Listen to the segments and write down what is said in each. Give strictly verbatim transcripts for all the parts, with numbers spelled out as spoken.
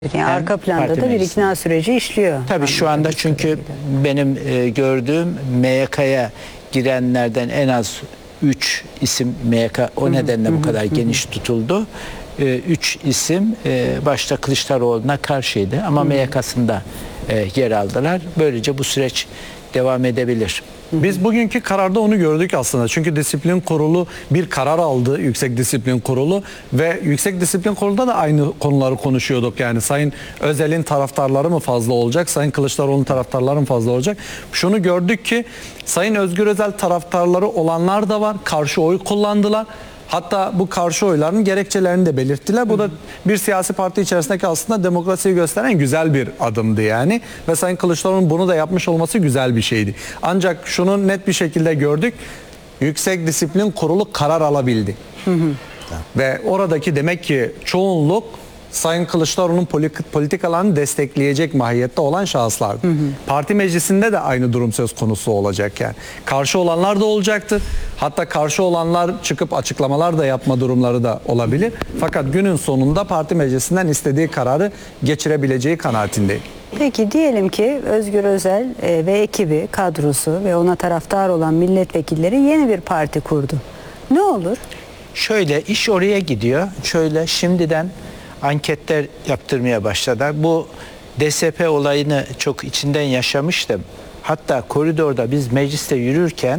Yani arka planda da bir ikna süreci işliyor. Tabii şu anda çünkü benim e, gördüğüm M Y K'ya girenlerden en az üç isim M Y K o nedenle bu kadar geniş tutuldu. üç isim e, başta Kılıçdaroğlu'na karşıydı ama M Y K'sında e, yer aldılar. Böylece bu süreç devam edebilir. Biz bugünkü kararda onu gördük aslında. Çünkü Disiplin Kurulu bir karar aldı, Yüksek Disiplin Kurulu, ve Yüksek Disiplin Kurulu'da da aynı konuları konuşuyorduk. Yani Sayın Özel'in taraftarları mı fazla olacak, Sayın Kılıçdaroğlu'nun taraftarları mı fazla olacak? Şunu gördük ki Sayın Özgür Özel taraftarları olanlar da var, karşı oy kullandılar. Hatta bu karşı oyların gerekçelerini de belirttiler. Bu da bir siyasi parti içerisindeki aslında demokrasiyi gösteren güzel bir adımdı yani. Ve Sayın Kılıçdaroğlu'nun bunu da yapmış olması güzel bir şeydi. Ancak şunu net bir şekilde gördük. Yüksek Disiplin Kurulu karar alabildi. Hı hı. Ve oradaki demek ki çoğunluk Sayın Kılıçdaroğlu'nun politikalarını destekleyecek mahiyette olan şahıslardı. Hı hı. Parti meclisinde de aynı durum söz konusu olacak yani. Karşı olanlar da olacaktır. Hatta karşı olanlar çıkıp açıklamalar da yapma durumları da olabilir. Fakat günün sonunda parti meclisinden istediği kararı geçirebileceği kanaatindeyim. Peki diyelim ki Özgür Özel e, ve ekibi, kadrosu ve ona taraftar olan milletvekilleri yeni bir parti kurdu. Ne olur? Şöyle iş oraya gidiyor. Şöyle şimdiden anketler yaptırmaya başladılar. Bu D S P olayını çok içinden yaşamıştım. Hatta koridorda biz mecliste yürürken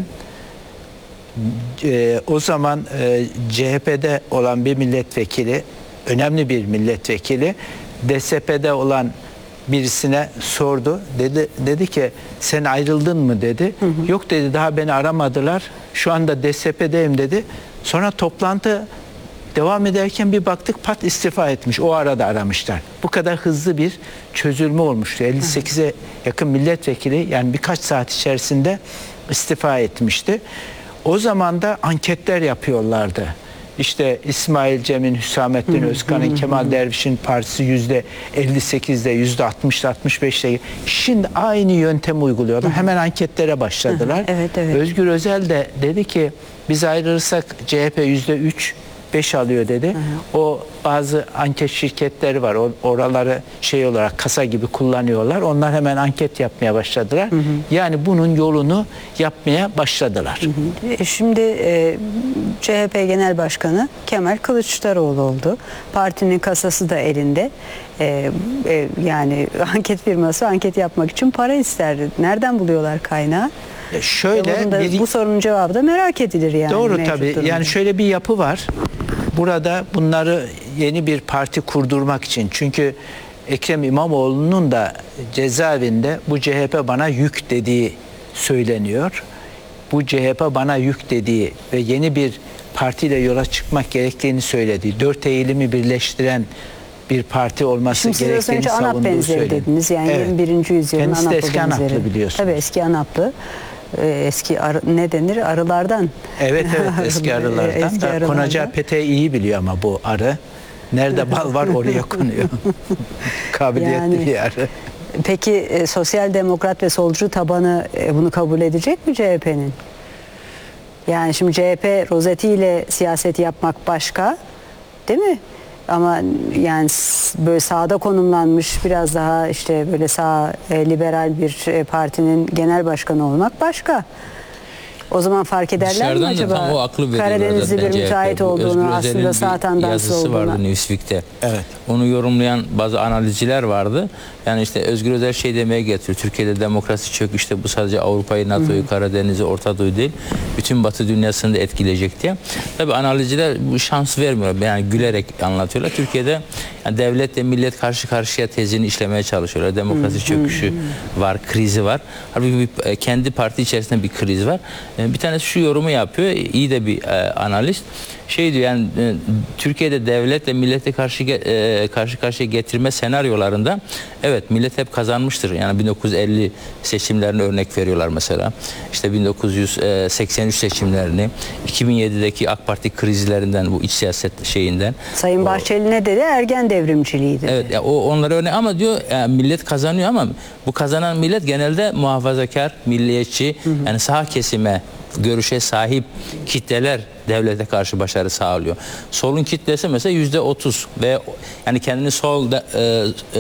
e, o zaman e, C H P'de olan bir milletvekili, önemli bir milletvekili D S P'de olan birisine sordu. Dedi dedi ki sen ayrıldın mı dedi. Hı hı. Yok dedi, daha beni aramadılar. Şu anda D S P'deyim dedi. Sonra toplantı devam ederken bir baktık pat istifa etmiş. O arada aramışlar. Bu kadar hızlı bir çözülme olmuştu. elli sekize yakın milletvekili yani birkaç saat içerisinde istifa etmişti. O zaman da anketler yapıyorlardı. İşte İsmail Cem'in, Hüsamettin Özkan'ın, Kemal Derviş'in partisi yüzde elli sekizde, yüzde altmışta, altmış beşte. Şimdi aynı yöntemi uyguluyorlar. Hemen anketlere başladılar. Evet, evet. Özgür Özel de dedi ki biz ayrılırsak C H P yüzde üç, beş alıyor dedi. Hı hı. O bazı anket şirketleri var. Oraları şey olarak kasa gibi kullanıyorlar. Onlar hemen anket yapmaya başladılar. Hı hı. Yani bunun yolunu yapmaya başladılar. Hı hı. Şimdi e, C H P Genel Başkanı Kemal Kılıçdaroğlu oldu. Partinin kasası da elinde. E, e, yani anket firması anket yapmak için para isterdi. Nereden buluyorlar kaynağı? Şöyle da, bir, bu sorunun cevabı da merak edilir yani. Doğru tabii. Durumda. Yani şöyle bir yapı var. Burada bunları yeni bir parti kurdurmak için, çünkü Ekrem İmamoğlu'nun da cezaevinde bu C H P bana yük dediği söyleniyor. Bu C H P bana yük dediği ve yeni bir partiyle yola çıkmak gerektiğini söylediği, dört eğilimi birleştiren bir parti olması Şimdi gerektiğini savunduğu ANAP benzeri dediniz. Yani evet. yirmi birinci yüzyılın Kendisi ANAP de eski benzeri. ANAP'lı biliyorsunuz. Tabii eski ANAP'lı. Eski arı, ne denir? Arılardan. Evet evet eski arılardan. eski arılardan. Konacağı peteği iyi biliyor ama bu arı. Nerede bal var oraya konuyor. Kabiliyetli yani, bir arı. Peki e, sosyal demokrat ve solcu tabanı e, bunu kabul edecek mi C H P'nin? Yani şimdi C H P rozetiyle siyaset yapmak başka, değil mi? Ama yani böyle sağda konumlanmış biraz daha işte böyle sağ e, liberal bir e, partinin genel başkanı olmak başka. O zaman fark ederler Dışarıdan mi acaba? Tam o aklı Karadenizli bir müteahhit olduğunu, aslında sağ tandansız yazısı olduğunu. vardı Newsweek'te. Evet. Onu yorumlayan bazı analizciler vardı. Yani işte Özgür Özel şey demeye getiriyor. Türkiye'de demokrasi çöküşte bu sadece Avrupa'yı, NATO'yu, Karadeniz'i, Orta Doğu'yu değil, bütün Batı dünyasını da etkileyecek diye. Tabii analizciler bu şans vermiyor. Yani gülerek anlatıyorlar. Türkiye'de yani devletle millet karşı karşıya tezini işlemeye çalışıyorlar. Demokrasi hmm. çöküşü var, krizi var. Halbuki bir, kendi parti içerisinde bir kriz var. Bir tanesi şu yorumu yapıyor. İyi de bir e, analist. Şey diyor yani e, Türkiye'de devletle millete karşı e, karşı karşıya getirme senaryolarında evet millet hep kazanmıştır. Yani bin dokuz yüz elli seçimlerini örnek veriyorlar mesela. İşte bin dokuz yüz seksen üç seçimlerini, iki bin yedideki AK Parti krizlerinden, bu iç siyaset şeyinden. Sayın Bahçeli ne dedi? Ergen devrimciliği dedi. Evet, yani o onlara örnek ama diyor yani millet kazanıyor ama bu kazanan millet genelde muhafazakar, milliyetçi, hı hı. yani sağ kesime görüşe sahip kitleler devlete karşı başarı sağlıyor. Solun kitlesi mesela yüzde otuz ve yani kendini sol da, e,